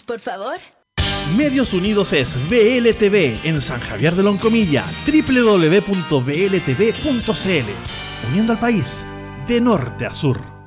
por favor. Medios Unidos es VLTV en San Javier de Loncomilla, www.vltv.cl, uniendo al país de norte a sur.